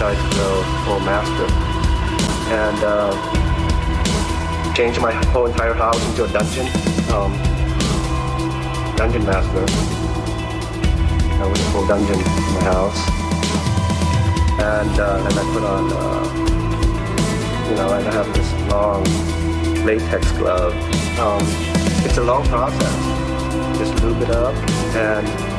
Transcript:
decided to go full master and change my whole entire house into a dungeon. Dungeon master. I was a full dungeon in my house. And then I put on, and I have this long latex glove. It's a long process. Just lube it up and